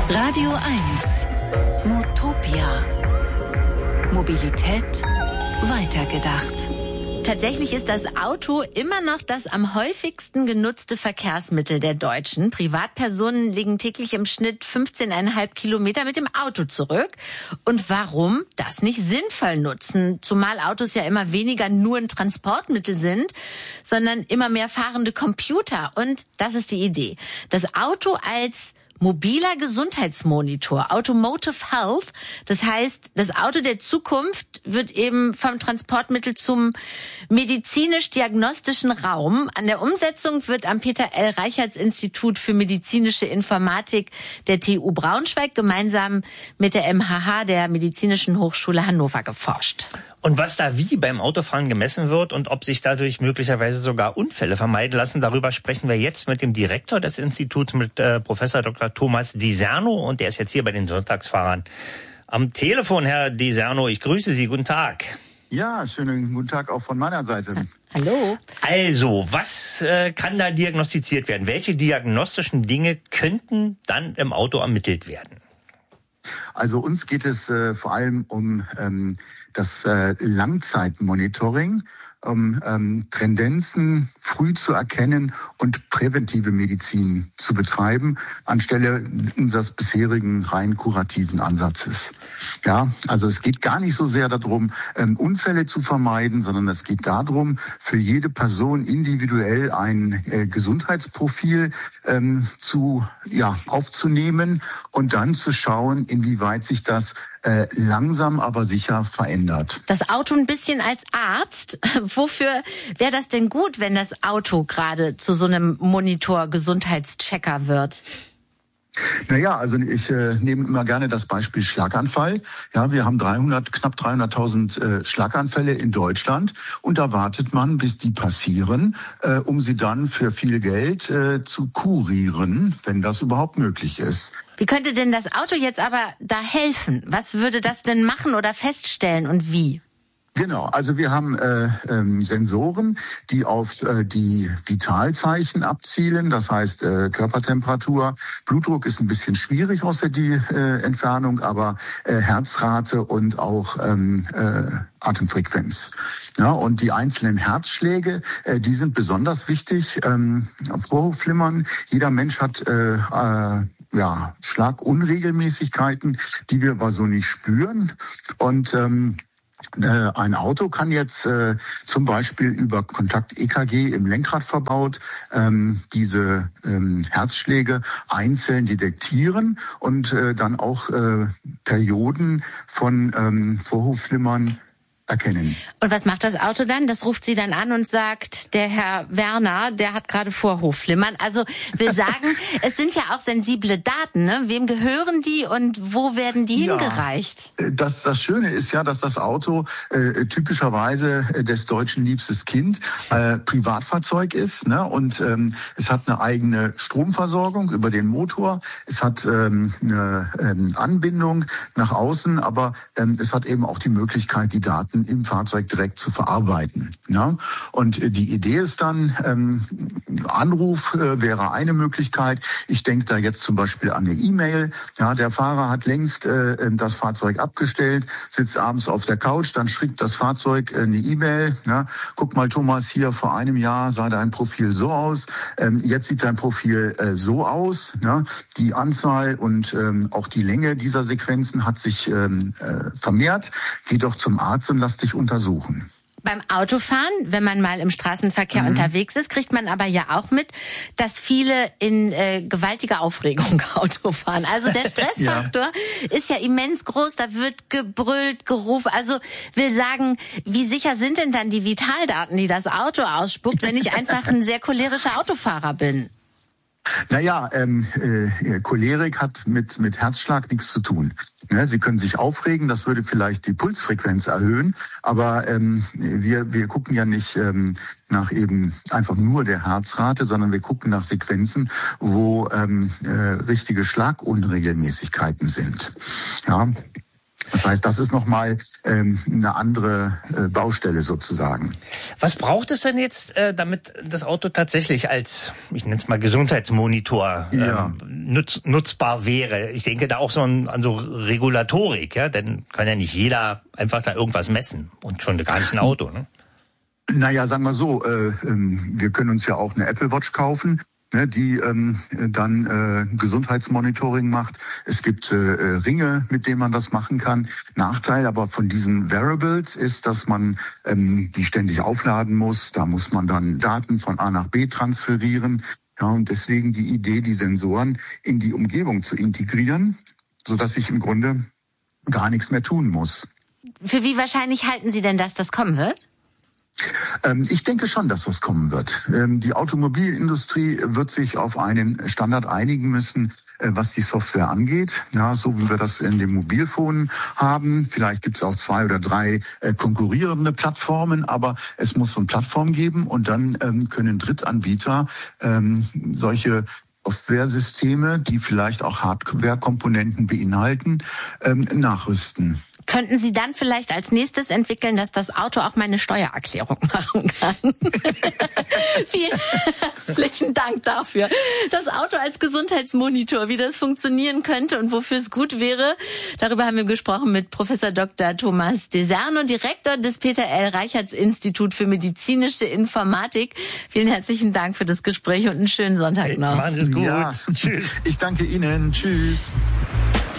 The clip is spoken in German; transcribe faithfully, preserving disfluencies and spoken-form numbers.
Radio eins. Motopia. Mobilität weitergedacht. Tatsächlich ist das Auto immer noch das am häufigsten genutzte Verkehrsmittel der Deutschen. Privatpersonen legen täglich im Schnitt fünfzehn Komma fünf Kilometer mit dem Auto zurück. Und warum das nicht sinnvoll nutzen? Zumal Autos ja immer weniger nur ein Transportmittel sind, sondern immer mehr fahrende Computer. Und das ist die Idee. Das Auto als mobiler Gesundheitsmonitor, Automotive Health. Das heißt, das Auto der Zukunft wird eben vom Transportmittel zum medizinisch-diagnostischen Raum. An der Umsetzung wird am Peter-L-Reichertz-Institut für medizinische Informatik der T U Braunschweig gemeinsam mit der M H H, der Medizinischen Hochschule Hannover, geforscht. Und was da wie beim Autofahren gemessen wird und ob sich dadurch möglicherweise sogar Unfälle vermeiden lassen, darüber sprechen wir jetzt mit dem Direktor des Instituts, mit äh, Professor Doktor Thomas Diserno. Und der ist jetzt hier bei den Sonntagsfahrern am Telefon. Herr Diserno, ich grüße Sie. Guten Tag. Ja, schönen guten Tag auch von meiner Seite. Hallo. Also, was äh, kann da diagnostiziert werden? Welche diagnostischen Dinge könnten dann im Auto ermittelt werden? Also uns geht es äh, vor allem um ähm, das äh, Langzeitmonitoring, um ähm, Tendenzen früh zu erkennen und präventive Medizin zu betreiben, anstelle unseres bisherigen rein kurativen Ansatzes. Ja, also es geht gar nicht so sehr darum, ähm, Unfälle zu vermeiden, sondern es geht darum, für jede Person individuell ein äh, Gesundheitsprofil ähm, zu ja aufzunehmen und dann zu schauen, inwieweit sich das äh, langsam aber sicher verändert. Das Auto ein bisschen als Arzt. Wofür wäre das denn gut, wenn das Auto gerade zu so einem Monitor-Gesundheitschecker wird? Naja, also ich äh, nehme immer gerne das Beispiel Schlaganfall. Ja, wir haben dreihundert, knapp dreihunderttausend äh, Schlaganfälle in Deutschland und da wartet man, bis die passieren, äh, um sie dann für viel Geld äh, zu kurieren, wenn das überhaupt möglich ist. Wie könnte denn das Auto jetzt aber da helfen? Was würde das denn machen oder feststellen und wie? Genau, also wir haben äh, ähm, Sensoren, die auf äh, die Vitalzeichen abzielen, das heißt äh, Körpertemperatur, Blutdruck ist ein bisschen schwierig aus der die, äh, Entfernung, aber äh, Herzrate und auch ähm, äh, Atemfrequenz. Ja, und die einzelnen Herzschläge, äh, die sind besonders wichtig. Ähm, Vorhofflimmern, jeder Mensch hat äh, äh, ja Schlagunregelmäßigkeiten, die wir aber so nicht spüren und ähm, ein Auto kann jetzt äh, zum Beispiel über Kontakt-E K G im Lenkrad verbaut ähm, diese ähm, Herzschläge einzeln detektieren und äh, dann auch äh, Perioden von ähm, Vorhofflimmern erkennen. Und was macht das Auto dann? Das ruft Sie dann an und sagt, der Herr Werner, der hat gerade Vorhofflimmern. Also will sagen, es sind ja auch sensible Daten. Ne? Wem gehören die und wo werden die ja, hingereicht? Das, das Schöne ist ja, dass das Auto äh, typischerweise äh, des Deutschen liebstes Kind äh, Privatfahrzeug ist. Ne? Und ähm, es hat eine eigene Stromversorgung über den Motor. Es hat ähm, eine ähm, Anbindung nach außen, aber ähm, es hat eben auch die Möglichkeit, die Daten im Fahrzeug direkt zu verarbeiten. Ja? Und die Idee ist dann, ähm, Anruf äh, wäre eine Möglichkeit. Ich denke da jetzt zum Beispiel an eine E-Mail. Ja, der Fahrer hat längst äh, das Fahrzeug abgestellt, sitzt abends auf der Couch, dann schreibt das Fahrzeug äh, eine E-Mail. Ja? Guck mal, Thomas, hier vor einem Jahr sah dein Profil so aus. Ähm, jetzt sieht dein Profil äh, so aus. Ja? Die Anzahl und ähm, auch die Länge dieser Sequenzen hat sich ähm, äh, vermehrt. Geh doch zum Arzt und lass dich untersuchen. Beim Autofahren, wenn man mal im Straßenverkehr mhm. unterwegs ist, kriegt man aber ja auch mit, dass viele in äh, gewaltiger Aufregung Auto fahren. Also der Stressfaktor ja. ist ja immens groß, da wird gebrüllt, gerufen. Also will sagen, wie sicher sind denn dann die Vitaldaten, die das Auto ausspuckt, wenn ich einfach ein sehr cholerischer Autofahrer bin? Naja, ähm, äh, Cholerik hat mit mit Herzschlag nichts zu tun. Ne, Sie können sich aufregen, das würde vielleicht die Pulsfrequenz erhöhen, aber ähm, wir wir gucken ja nicht ähm, nach eben einfach nur der Herzrate, sondern wir gucken nach Sequenzen, wo ähm, äh, richtige Schlagunregelmäßigkeiten sind. Ja. Das heißt, das ist nochmal ähm, eine andere äh, Baustelle sozusagen. Was braucht es denn jetzt, äh, damit das Auto tatsächlich als, ich nenne es mal Gesundheitsmonitor, ja. ähm, nutz, nutzbar wäre? Ich denke da auch so an, an so Regulatorik, ja, denn kann ja nicht jeder einfach da irgendwas messen und schon gar nicht ein Auto, ne? Naja, sagen wir so, äh, ähm, wir können uns ja auch eine Apple Watch kaufen, ne, die ähm, dann äh, Gesundheitsmonitoring macht. Es gibt äh, Ringe, mit denen man das machen kann. Nachteil aber von diesen Wearables ist, dass man ähm, die ständig aufladen muss. Da muss man dann Daten von A nach B transferieren. Ja, und deswegen die Idee, die Sensoren in die Umgebung zu integrieren, sodass ich im Grunde gar nichts mehr tun muss. Für wie wahrscheinlich halten Sie denn, dass das kommen wird? Ich denke schon, dass das kommen wird. Die Automobilindustrie wird sich auf einen Standard einigen müssen, was die Software angeht. Ja, so wie wir das in den Mobilfonen haben. Vielleicht gibt es auch zwei oder drei konkurrierende Plattformen, aber es muss so eine Plattform geben und dann können Drittanbieter solche Software-Systeme, die vielleicht auch Hardware-Komponenten beinhalten, nachrüsten. Könnten Sie dann vielleicht als nächstes entwickeln, dass das Auto auch meine Steuererklärung machen kann? Vielen herzlichen Dank dafür. Das Auto als Gesundheitsmonitor, wie das funktionieren könnte und wofür es gut wäre, darüber haben wir gesprochen mit Professor Doktor Thomas Deserno, Direktor des Peter L. Reichertz Institut für medizinische Informatik. Vielen herzlichen Dank für das Gespräch und einen schönen Sonntag noch. Machen Sie es gut. Ja. Tschüss. Ich danke Ihnen. Tschüss.